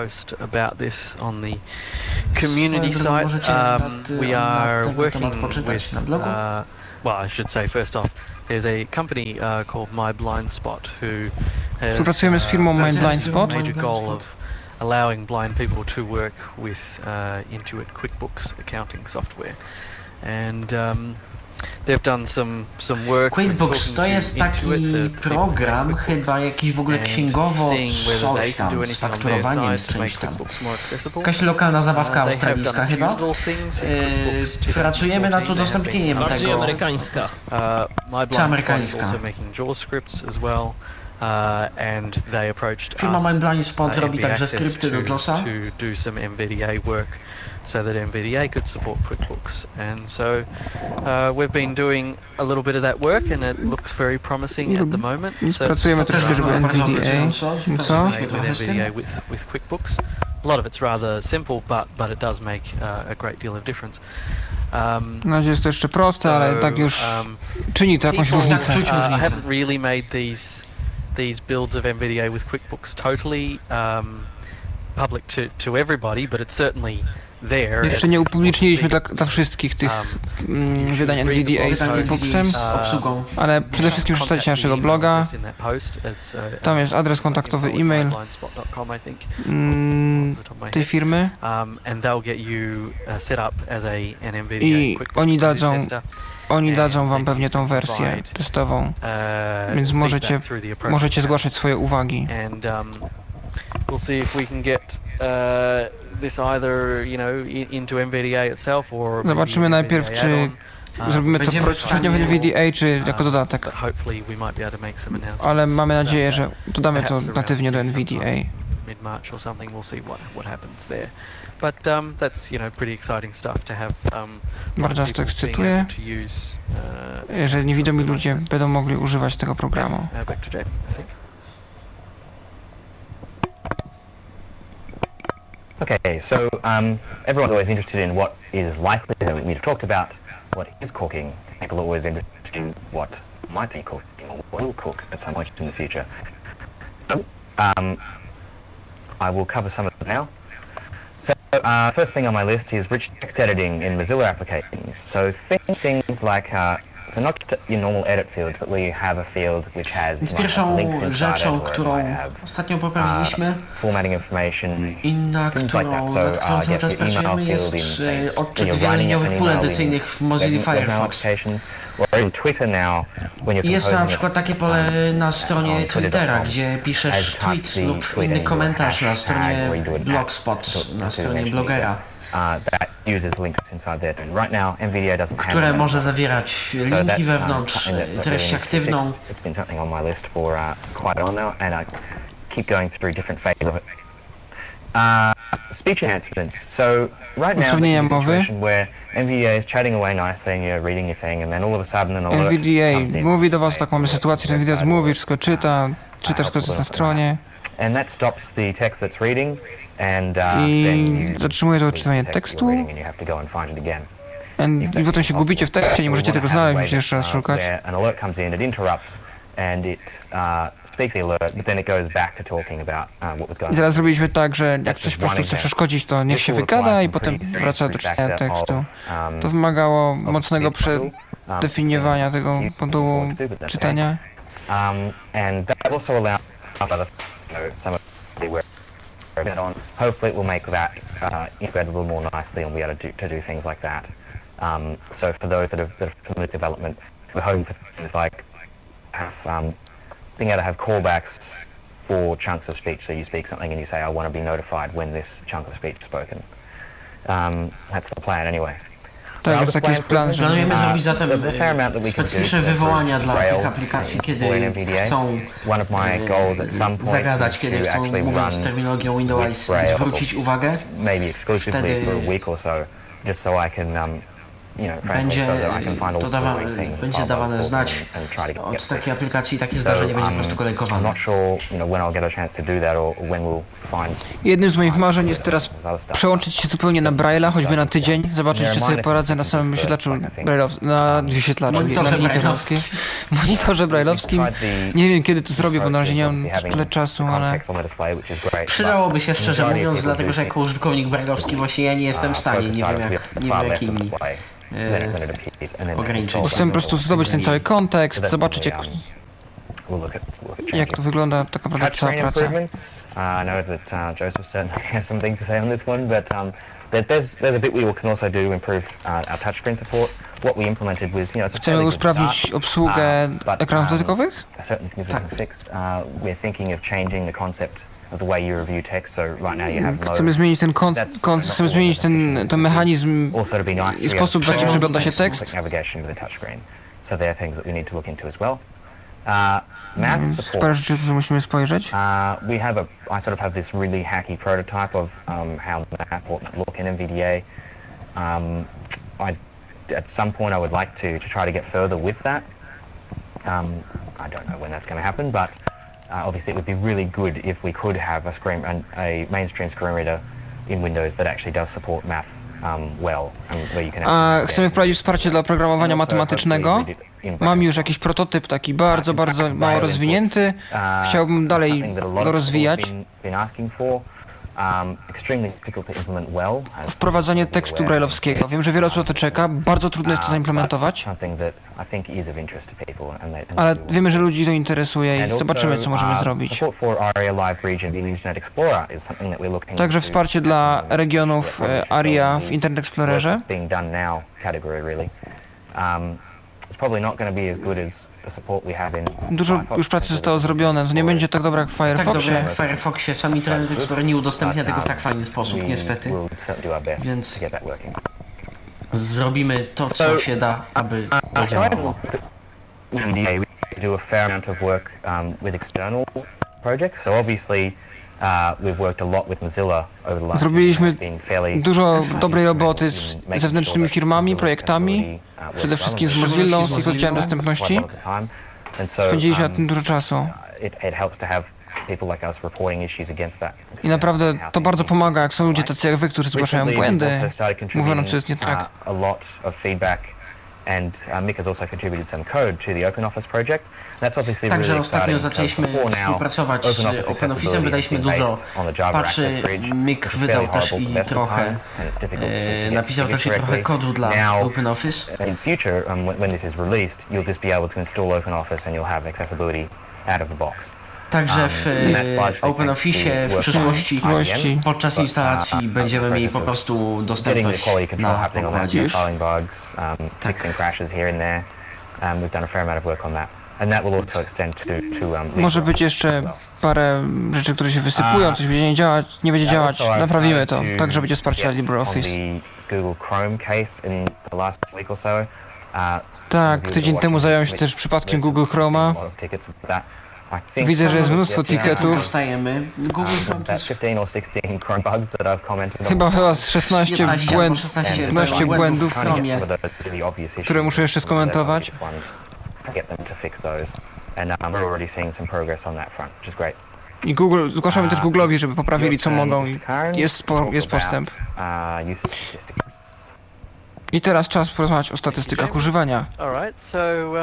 możecie na temat poczytać na blogu. Well, I should say first off, there's a company called My Blind Spot who has Współpracujemy z firmą My Blind Spot. major goal of allowing blind people to work with Intuit QuickBooks accounting software, and they've done some work. QuickBooks to jest taki program, chyba jakiś w ogóle księgowo coś tam, z fakturowaniem, z czymś tam. Jakaś lokalna zabawka australijska chyba. Pracujemy nad udostępnieniem tego. Bardziej amerykańska. Czy amerykańska. and they approached Firma us, MindBlindSpot robi NV także Access skrypty do JOSa. to do some NVDA work so that NVDA could support QuickBooks. And so we've been doing a little bit of that work and it looks very promising at the moment. So Pracujemy troszkę, żeby NVDA. Co? with NVDA with QuickBooks. A lot of it's rather simple, but it does make a great deal of difference. Na razie jest to jeszcze proste, ale tak już czyni to jakąś people, różnicę. I haven't really made these builds of NVDA with QuickBooks totally public to everybody, but it's certainly there. Jeszcze nie upubliczniliśmy dla wszystkich tych wydań NVDA z QuickBooksem, ale przede wszystkim przeczytajcie naszego bloga. Tam jest adres kontaktowy, e-mail tej firmy i oni dadzą wam pewnie tą wersję testową, więc możecie zgłaszać swoje uwagi. We'll see if we can get this either, into NVDA itself or zobaczymy najpierw, czy zrobimy to bezpośrednio w NVDA, czy jako dodatek. Ale mamy nadzieję, że dodamy to natywnie do NVDA. Mid-March or something. We'll see what happens there. But that's pretty exciting stuff to have. Bardzo nas to ekscytuje, że niewidomi ludzie będą mogli używać tego programu. Back to Jay, I think. Okay, so everyone's always interested in what is likely. We've talked about what is cooking. People are always interested in what might be cooking or will cook at some point in the future. So I will cover some of them now. So first thing on my list is rich text editing in Mozilla applications. So things like so not just your normal edit field, but where you have a field which has Więc pierwszą rzeczą, którą ostatnio poprawiliśmy i nad którą cały czas pracujemy, jest odczyt wieloliniowych pól edycyjnych w Mozilla Firefox. I jest to na przykład takie pole na stronie Twittera, gdzie piszesz tweet lub inny komentarz na stronie Blogspot, na stronie blogera, które może zawierać linki wewnątrz, treść aktywną. Speech enhancements. So right now, usprawnienia mowy. NVDA is chatting away nicely and you're reading your thing, and then all of a sudden an alert NVDA mówi do was, tak mamy sytuację, że NVDA mówi, wszystko czyta, wszystko jest na stronie. And that stops the text that's reading, and i zatrzymuje to odczytywanie tekstu. I potem się gubicie w tekście, nie możecie tego znaleźć, musicie jeszcze raz szukać. I teraz zrobiliśmy tak, że jak coś po prostu chce przeszkodzić, to niech się wygada i potem wraca do czytania tekstu. To wymagało mocnego przedefiniowania tego modułu czytania. Hopefully it will make that integrated a little more nicely and we'll be able to do things like that. So for those that are familiar with development, we're hoping for things like being able to have callbacks for chunks of speech. So you speak something and you say, I want to be notified when this chunk of speech is spoken. That's the plan anyway. Tak, jest taki plan, że planujemy zrobić zatem specyficzne wywołania dla tych aplikacji, kiedy chcą zagadać, kiedy chcą, mówiąc terminologią Windows, zwrócić uwagę. Wtedy będzie dawane znać od takiej aplikacji, takie zdarzenie będzie po prostu kolejkowane. Jednym z moich marzeń jest teraz przełączyć się zupełnie na Braille'a, choćby na tydzień, zobaczyć, czy sobie poradzę na samym wyświetlaczu monitorze braille'owskim. Nie wiem, kiedy to zrobię, bo na razie nie mam tyle czasu, ale przydałoby się, szczerze mówiąc, dlatego że jako użytkownik braille'owski właśnie ja nie jestem w stanie, nie wiem jak inni. Ograniczyć. Chcę po prostu zdobyć ten cały kontekst, zobaczyć jak to wygląda tak naprawdę cała praca. I know that Joseph certainly has some things to say on this one, but there's a bit we can also do to improve our touchscreen support. What we implemented was, chcemy usprawnić obsługę ekranów dotykowych? Certain things we can fix. We're thinking of changing the concept of the way you review text. So right now you have chcemy zmienić chcemy zmienić ten mechanizm i sposób, w jaki przegląda się tekst. So there are things that we need to look into as well. Math Parę support. rzeczy, które musimy spojrzeć. I sort of have this really hacky prototype of how math ought to look in NVDA. At some point I would like to try to get further with that. I don't know when that's going to happen, but obviously it would be really good if we could have a mainstream screen reader in Windows that actually does support math well, and where you can. Chcemy wprowadzić wsparcie dla programowania matematycznego. Mam już jakiś prototyp taki bardzo mało rozwinięty. Chciałbym dalej go rozwijać. Wprowadzanie tekstu braille'owskiego. Wiem, że wiele osób to czeka. Bardzo trudno jest to zaimplementować. Ale wiemy, że ludzi to interesuje i zobaczymy, co możemy zrobić. Także wsparcie dla regionów ARIA w Internet Explorerze. Dużo już pracy zostało zrobione, to nie będzie tak dobre jak w Tak dobrze Firefoxie. jak w Firefoxie, sam Internet Explorer nie udostępnia tego w tak fajny sposób, niestety. Więc zrobimy to, co się da, aby to działało. We do a fair amount of work with external projects. So obviously we've worked a lot with Mozilla over the last Zrobiliśmy year. It's been fairly dużo dobrej roboty z zewnętrznymi firmami, projektami, przede wszystkim z Mozillą, z ich oddziałem dostępności. Spędziliśmy na tym dużo czasu. I naprawdę to bardzo pomaga, jak są ludzie tacy jak wy, którzy zgłaszają błędy, mówią nam, co jest nie tak. Także ostatnio zaczęliśmy współpracować z OpenOffice'em, wydaliśmy dużo patchy, Mick wydał też i trochę, napisał też i trochę kodu dla OpenOffice. In future, when this is released, you'll just be able to install OpenOffice and you'll have accessibility out of the box. Także w OpenOffice'ie w przyszłości podczas instalacji będziemy mieli po prostu dostępność na pokładzie. Może być jeszcze parę rzeczy, które się wysypują, coś będzie nie będzie działać, naprawimy to, tak żeby będzie wsparcie dla LibreOffice. Tak, tydzień temu zająłem się też przypadkiem Google Chroma. Widzę, że jest mnóstwo ticketów. Dostajemy Google Chyba z 16 błędów, które muszę jeszcze skomentować. I Google, zgłaszamy też Google'owi, żeby poprawili co mogą i jest postęp. I teraz czas porozmawiać o statystykach używania. Alright, so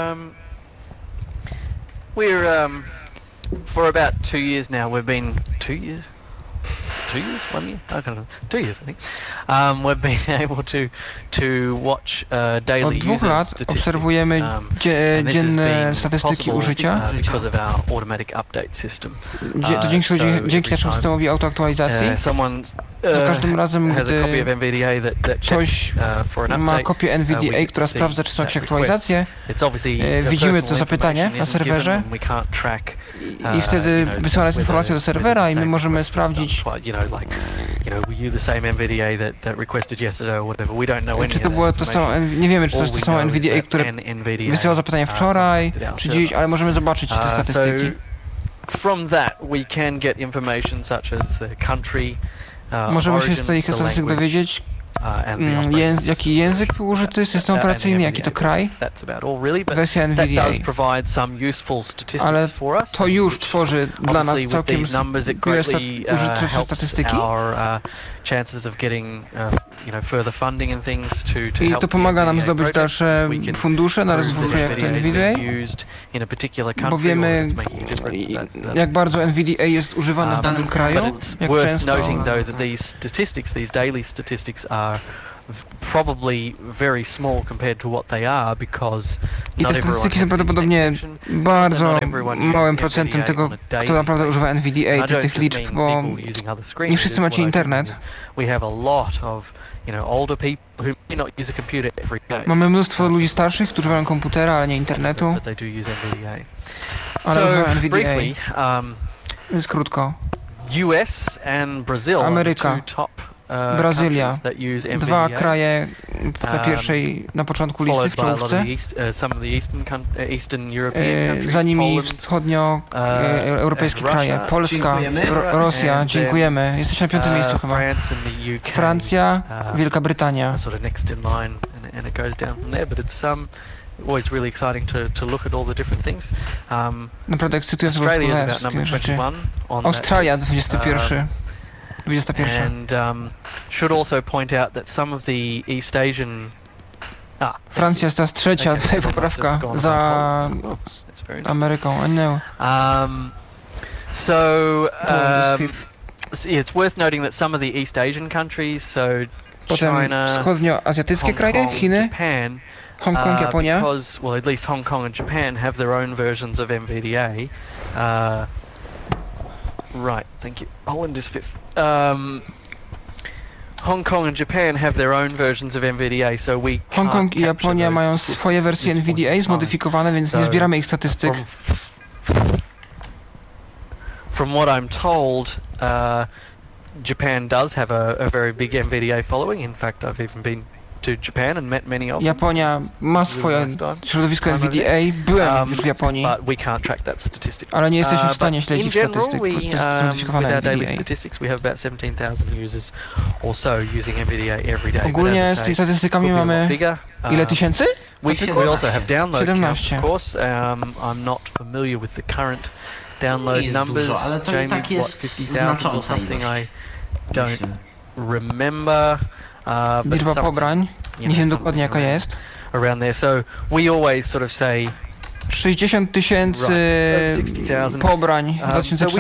we're for about 2 years now. We've been 2 years, 1 year, I don't know, 2 years I think. We've been able to watch daily Od 2 lat obserwujemy dzienne statystyki użycia. Because of our automatic update system. To dzięki naszemu systemowi autoaktualizacji. Za każdym razem, gdy ktoś ma kopię NVDA, która sprawdza, czy są jakieś aktualizacje, widzimy to zapytanie na serwerze i wtedy wysyłana jest informacja do serwera i my możemy sprawdzić, czy to było to samo, nie wiemy, czy to jest to samo NVDA, które wysyłało zapytanie wczoraj, czy dziś, ale możemy zobaczyć te statystyki. From that we can get information such as the country, możemy się z tych statystyk dowiedzieć, jaki język był użyty, system operacyjny, jaki to kraj, wersja NVDA. Ale to już tworzy dla nas całkiem użyteczne statystyki. I to pomaga nam zdobyć dalsze fundusze na rozwój projektu NVDA, bo wiemy, jak bardzo NVDA jest używane w danym kraju, jak często. Probably very small compared to what they are, because I te statystyki są prawdopodobnie bardzo małym procentem tego, kto naprawdę używa NVDA, tych liczb, bo nie wszyscy macie internet. Mamy mnóstwo ludzi starszych, którzy mają komputera, ale nie internetu, ale używają NVDA. Więc krótko. Ameryka, Brazylia, 2 kraje, na początku listy w czołówce. Za nimi wschodnioeuropejskie kraje. Polska, Rosja, dziękujemy. Jesteśmy na 5. miejscu chyba. Francja, Wielka Brytania. Naprawdę ekscytujące było wszystkie rzeczy. Australia 21. Francja jest teraz trzecia, tutaj poprawka za Ameryką. I know. It's worth noting that some of the East Asian countries, so Potem wschodnioazjatyckie kraje, Chiny, Japan, Hongkong, Japonia. Because, well, at least Hong Kong and Japan have their own versions of NVDA. Right, thank you. Holland is 5th. Hong Kong and Japan have their own versions of NVDA, so we Hongkong i Japonia mają swoje wersje NVDA zmodyfikowane, więc nie zbieramy ich statystyk. From what I'm told, Japan does have a very big NVDA following. In fact, I've even been to Japan and met many of them. Japonia ma swoje środowisko NVDA. Byłem już w Japonii, ale nie jesteśmy w stanie śledzić statystyk, po prostu jest zmodyfikowane NVDA. Ogólnie z tymi statystykami mamy ile tysięcy? 17. To nie jest dużo, ale to i tak jest znacząca ilość. Liczba pobrań, nie wiem dokładnie jaka jest. 60 000 pobrań w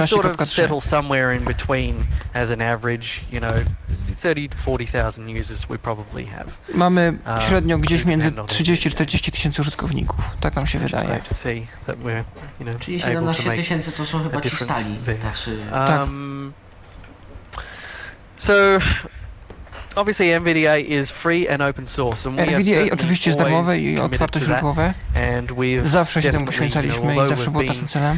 2013.4. Mamy średnio gdzieś między 30-40 tysięcy użytkowników, tak nam się wydaje. Czyli 17 000 to są chyba ci stali tacy. Tak. Obviously NVDA is free and open source. NVDA oczywiście jest darmowe i otwartoźródłowe. Zawsze się temu poświęcaliśmy i zawsze było naszym celem.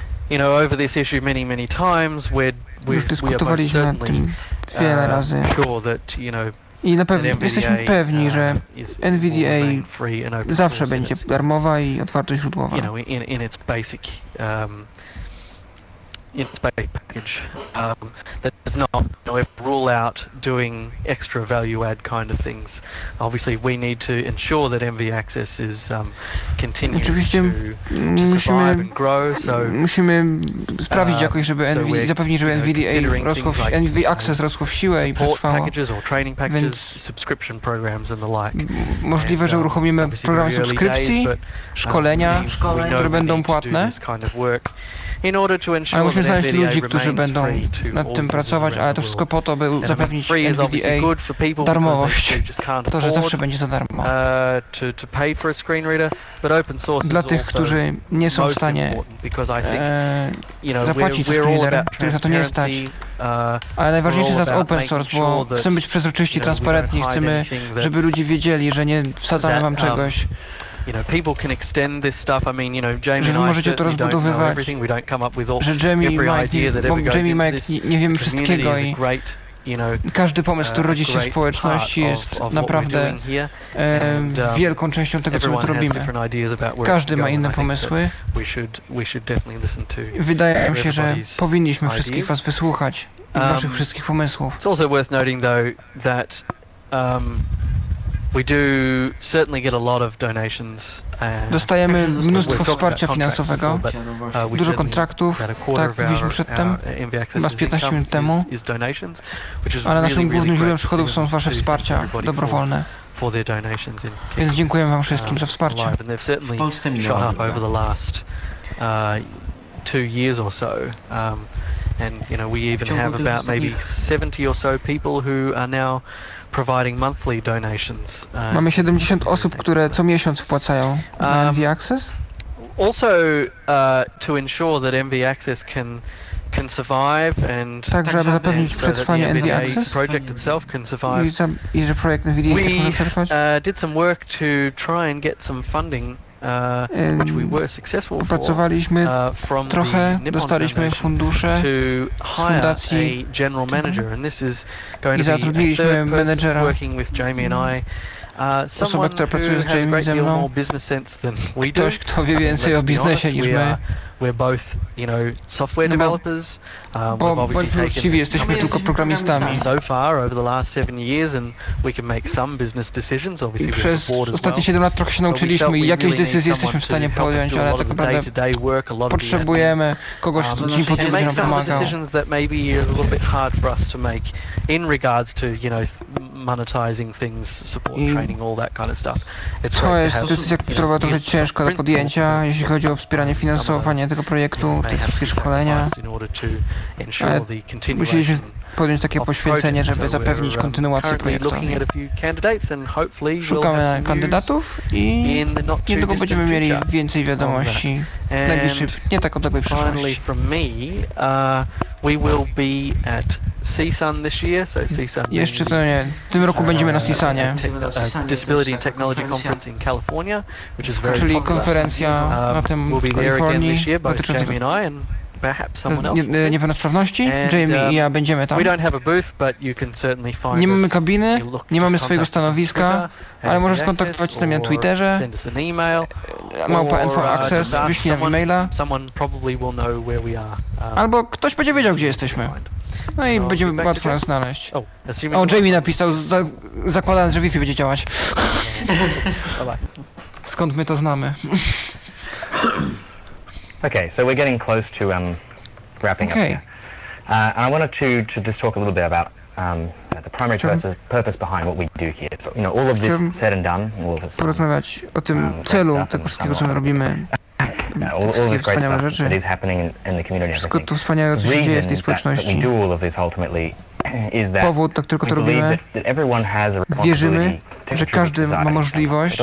Już dyskutowaliśmy nad tym wiele razy. I na pewno jesteśmy pewni, że NVDA zawsze będzie darmowa i otwartoźródłowa. Its package that does not rule out doing extra value add kind of things. Obviously we need to ensure that MV Access is continuing to survive and grow. Musimy sprawić jakoś, żeby zapewnić, żeby NVDA NV Access rosło w siłę i przetrwało. Więc możliwe, że uruchomimy programy subskrypcji, szkolenia, które będą płatne. Ale musimy znaleźć ludzi, którzy będą nad tym pracować, ale to wszystko po to, by zapewnić NVDA darmowość. To, że zawsze będzie za darmo. Dla tych, którzy nie są w stanie zapłacić za screenreader, których na to nie stać. Ale najważniejszy jest open source, bo chcemy być przezroczyści, transparentni, chcemy, żeby ludzie wiedzieli, że nie wsadzamy wam czegoś. Że wy możecie to rozbudowywać, że Jamie i Mike nie wiemy wszystkiego i każdy pomysł, który rodzi się w społeczności, jest naprawdę wielką częścią tego, co my tu robimy. Każdy ma inne pomysły. Wydaje mi się, że powinniśmy wszystkich was wysłuchać i waszych wszystkich pomysłów. Dostajemy mnóstwo wsparcia finansowego, dużo kontraktów, tak mówiliśmy przedtem, chyba z 15 minut temu, ale naszym głównym źródłem przychodów są wasze wsparcia dobrowolne. Więc dziękujemy wam wszystkim za wsparcie. W Polsce minęła And we even have about maybe 70 or so people who are now providing monthly donations. Mamy 70 osób, które co miesiąc wpłacają na NV Access. Also, to ensure that NV Access can survive and tak, żeby zapewnić przetrwanie NV Access project itself can survive. I że projekt NVDA też może przetrwać. Did some work to try and get some funding. Opracowaliśmy trochę, dostaliśmy fundusze z fundacji i zatrudniliśmy menedżera. osobę, która pracuje z Jamie ze mną, ktoś, kto wie więcej o biznesie niż my. Bo bądźmy uczciwi, jesteśmy tylko programistami. I przez ostatnie 7 lat trochę się nauczyliśmy i jakieś decyzje jesteśmy w stanie podjąć, ale tak naprawdę potrzebujemy kogoś, kto dzień po dniu będzie nam pomagał. To jest decyzja, która była trochę ciężka do podjęcia, jeśli chodzi o wspieranie finansowania tego projektu, te wszystkie szkolenia. Ale musieliśmy podjąć takie poświęcenie, żeby zapewnić kontynuację projektu. Szukamy kandydatów i niedługo będziemy mieli więcej wiadomości w najbliższej, nie tak odległej przyszłości. Jeszcze to nie. W tym roku będziemy na CSUNie, czyli konferencja na tym Kalifornii dotycząca niepełnosprawności. Jamie i ja będziemy tam. Nie mamy kabiny, nie mamy swojego stanowiska, ale możesz kontaktować się z nami na Twitterze, małpa Info Access, wyślij nam e-maila, albo ktoś będzie wiedział, gdzie jesteśmy. No i będziemy łatwo nas znaleźć. O, Jamie napisał, zakładając, że Wi-Fi będzie działać. Skąd my to znamy? Okay, so we're getting close to wrapping up here. And I wanted to just talk a little bit about the primary purpose behind what we do here. So, all of this said and done, all of this porozmawiać o tym celu tego wszystkiego, co my robimy. Te wszystkie wspaniałe rzeczy. Wszystko to wspaniałe, co się dzieje w tej społeczności. Powód, dla którego to robimy, wierzymy, że każdy ma możliwość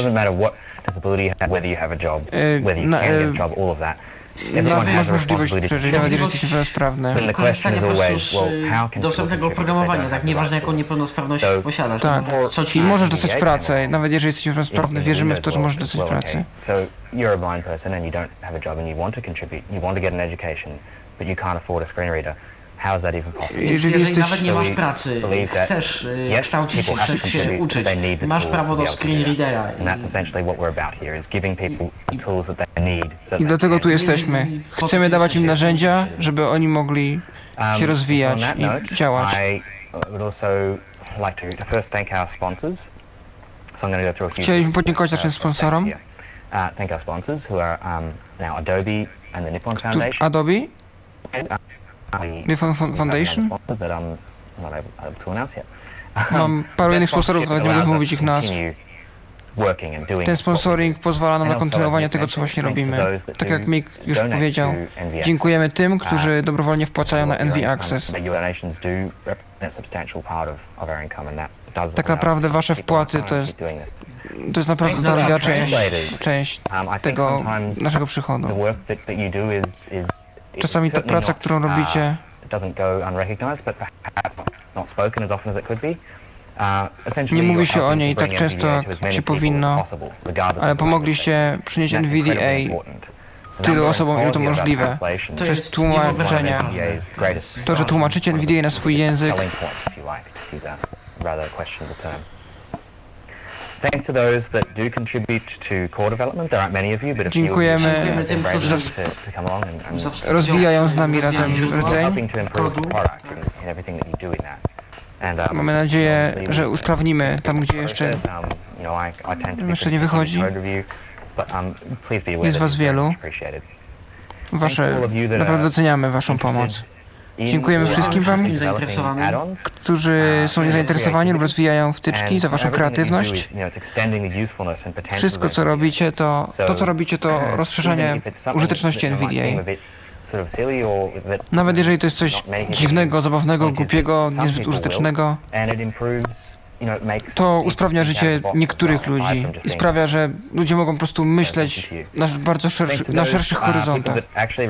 masz możliwość przeżyć, nawet jeżeli jesteś niepełnosprawny. Korzystanie po prostu z dostępnego oprogramowania, tak? Nieważne jaką niepełnosprawność posiadasz. Tak. I możesz dostać pracę, nawet jeżeli jesteś niepełnosprawny, wierzymy w to, że możesz dostać pracę. Jeżeli nawet nie masz pracy, chcesz kształcić się, chcesz się uczyć, masz prawo do screenreadera. I dlatego tu jesteśmy. Chcemy dawać im narzędzia, żeby oni mogli się rozwijać i działać. Chcieliśmy podziękować naszym sponsorom. Adobe, Nippon Foundation. Mam paru innych sponsorów, nawet nie mogę mówić ich nazw. Ten sponsoring pozwala nam na kontynuowanie tego, co właśnie robimy. Tak jak Mick już powiedział, dziękujemy tym, którzy dobrowolnie wpłacają na NV Access. Tak naprawdę wasze wpłaty to jest naprawdę daleka część tego naszego przychodu. Czasami ta praca, którą robicie, nie mówi się o niej tak często, jak się powinno, ale pomogliście przynieść NVDA tylu osobom, ile to możliwe, przez tłumaczenie. To, że tłumaczycie NVDA na swój język. Dziękujemy tym, którzy rozwijają z nami razem rdzeń. Mamy nadzieję, że usprawnimy tam, gdzie jeszcze nie wychodzi. Jest was wielu. Naprawdę doceniamy waszą pomoc. Dziękujemy wszystkim wam, którzy są zainteresowani lub rozwijają wtyczki, za waszą kreatywność. Wszystko, co robicie, to rozszerzanie użyteczności NVDA. Nawet jeżeli to jest coś dziwnego, zabawnego, głupiego, niezbyt użytecznego, to usprawnia życie niektórych ludzi i sprawia, że ludzie mogą po prostu myśleć na szerszych horyzontach.